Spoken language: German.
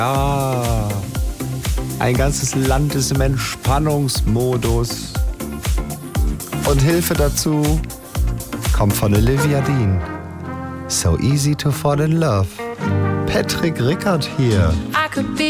Ja, ein ganzes Land ist im Entspannungsmodus. Und Hilfe dazu kommt von Olivia Dean. So easy to fall in love. Patrick Rickard hier. I could be